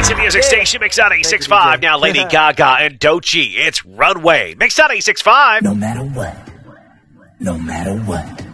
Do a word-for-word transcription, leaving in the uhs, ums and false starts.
Dance Music Station, Mix on eighty-six point five. Now Lady Gaga and Doechii. It's Runway. Mix on eighty-six point five. No matter what, no matter what.